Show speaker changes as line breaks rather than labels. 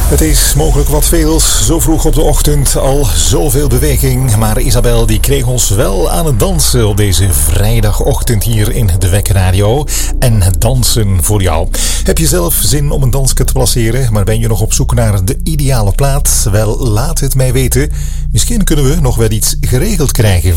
Het is mogelijk wat veel, zo vroeg op de ochtend, al zoveel beweging. Maar Isabel die kreeg ons wel aan het dansen op deze vrijdagochtend hier in de Wekker Radio. En dansen voor jou. Heb je zelf zin om een dansje te placeren, maar ben je nog op zoek naar de ideale plaat? Wel, laat het mij weten. Misschien kunnen we nog wel iets geregeld krijgen